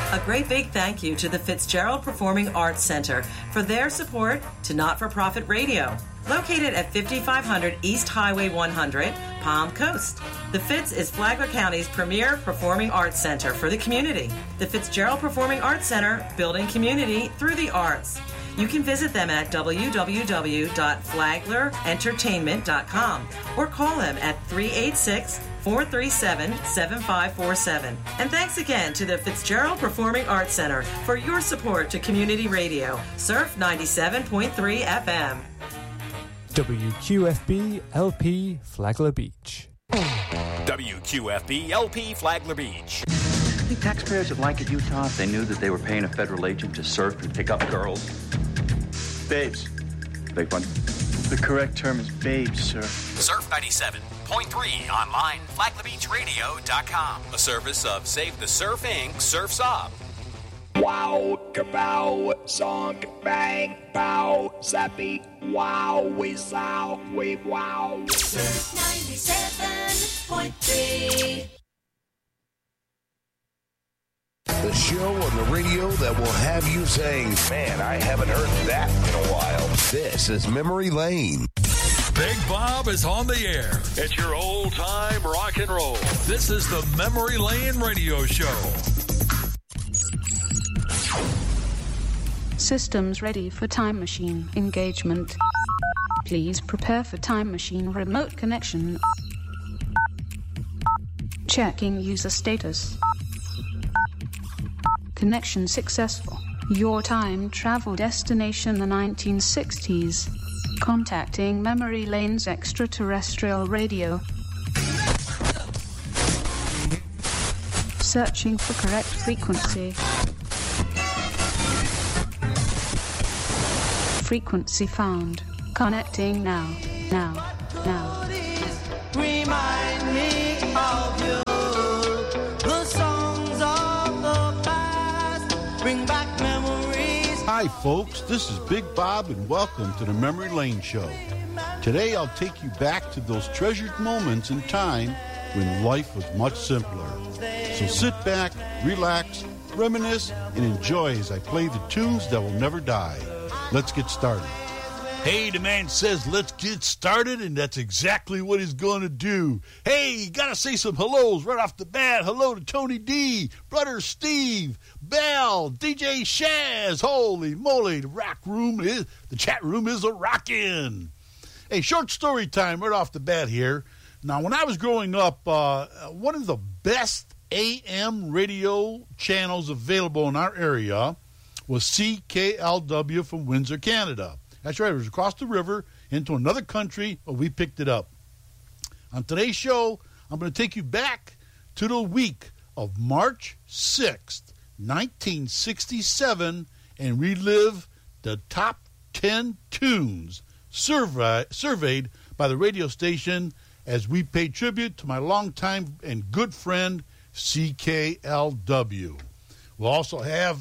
A great big thank you to the Fitzgerald Performing Arts Center for their support to not-for-profit radio. Located at 5500 East Highway 100, Palm Coast. The Fitz is Flagler County's premier performing arts center for the community. The Fitzgerald Performing Arts Center, building community through the arts. You can visit them at www.flaglerentertainment.com or call them at 386-437-7547. And thanks again to the Fitzgerald Performing Arts Center for your support to community radio. Surf 97.3 FM. WQFB LP Flagler Beach. WQFB LP Flagler Beach. I think taxpayers would like it, Utah, if they knew that they were paying a federal agent to surf and pick up girls. Babes. Big one. The correct term is babes, sir. Surf 97.3 online, FlaglerBeachRadio.com. A service of Save the Surf Inc. Surf's Up. Wow, kabow, song, bang, pow, zappy, wow, we sow, we wow. Surf 97.3. The show on the radio that will have you saying, man, I haven't heard that in a while. This is Memory Lane. Big Bob is on the air. It's your old-time rock and roll. This is the Memory Lane Radio Show. Systems ready for time machine engagement. Please prepare for time machine remote connection. Checking user status. Connection successful. Your time travel destination the 1960s. Contacting Memory Lane's extraterrestrial radio. Searching for correct frequency. Frequency found. Connecting now. Remind me of you. The songs of the past bring back memories. Hi folks, this is Big Bob and welcome to the Memory Lane Show. Today I'll take you back to those treasured moments in time when life was much simpler. So sit back, relax, reminisce, and enjoy as I play the tunes that will never die. Let's get started. Hey, the man says, let's get started, and that's exactly what he's going to do. Hey, gotta say some hellos right off the bat. Hello to Tony D, Brother Steve, Bell, DJ Shaz. Holy moly, the chat room is a rockin'. Hey, short story time right off the bat here. Now, when I was growing up, one of the best AM radio channels available in our area was CKLW from Windsor, Canada. That's right, it was across the river into another country, but we picked it up. On today's show, I'm going to take you back to the week of March 6th, 1967, and relive the top 10 tunes surveyed by the radio station as we pay tribute to my longtime and good friend, CKLW. We'll also have...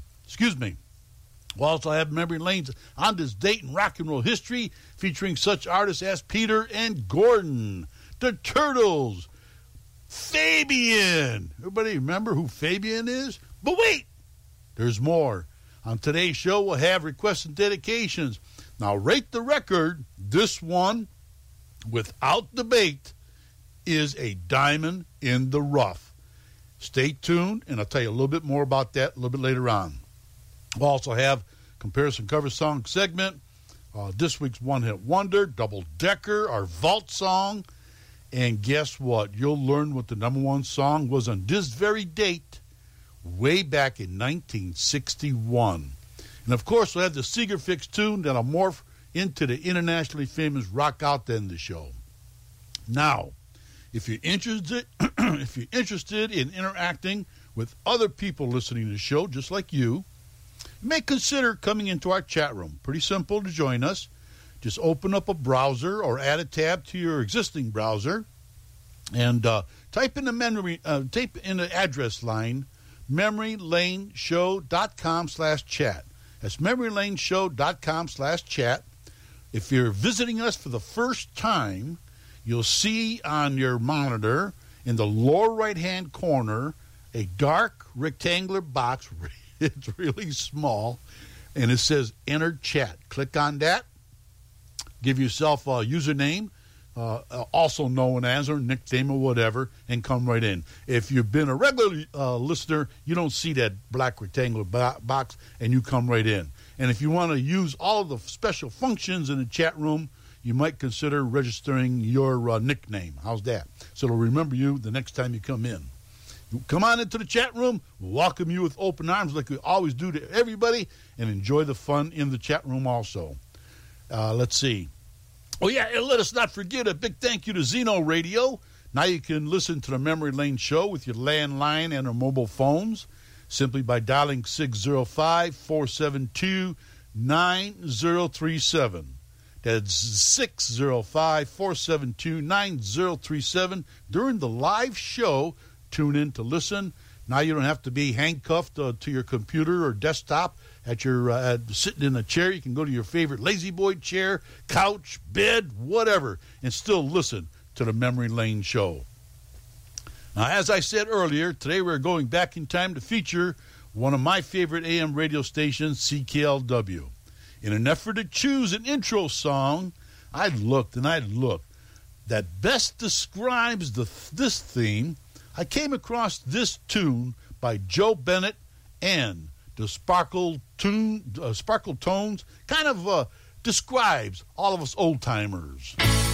We'll also have Memory Lanes on this date in rock and roll history, featuring such artists as Peter and Gordon, the Turtles, Fabian. Everybody remember who Fabian is? But wait, there's more. On today's show, we'll have requests and dedications. Now, rate the record. This one, without debate, is a diamond in the rough. Stay tuned, and I'll tell you a little bit more about that a little bit later on. We'll also have comparison cover song segment, this week's one-hit wonder, Double Decker, our vault song, and guess what? You'll learn what the number one song was on this very date, way back in 1961. And of course, we'll have the Seeger Fix tune that'll morph into the internationally famous Rock Out to end the show. Now, if you're interested in interacting with other people listening to the show, just like you may consider coming into our chat room. Pretty simple to join us. Just open up a browser or add a tab to your existing browser and type in the address line memorylaneshow.com/chat. That's memorylaneshow.com/chat. If you're visiting us for the first time, you'll see on your monitor in the lower right-hand corner a dark rectangular box. It's really small, and it says Enter Chat. Click on that. Give yourself a username, also known as, or nickname or whatever, and come right in. If you've been a regular listener, you don't see that black rectangular box, and you come right in. And if you want to use all of the special functions in the chat room, you might consider registering your nickname. How's that? So it'll remember you the next time you come in. Come on into the chat room. We'll welcome you with open arms like we always do to everybody, and enjoy the fun in the chat room also. Let's see. Oh, yeah, and let us not forget a big thank you to Zeno Radio. Now you can listen to the Memory Lane Show with your landline and or mobile phones simply by dialing 605-472-9037. That's 605-472-9037. During the live show, tune in to listen. Now you don't have to be handcuffed to your computer or desktop at your sitting in a chair. You can go to your favorite lazy boy chair, couch, bed, whatever, and still listen to the Memory Lane Show. Now, as I said earlier, today we're going back in time to feature one of my favorite AM radio stations, CKLW. In an effort to choose an intro song, I looked that best describes this theme. I came across this tune by Joe Bennett and the Sparkle Tones. Kind of describes all of us old-timers.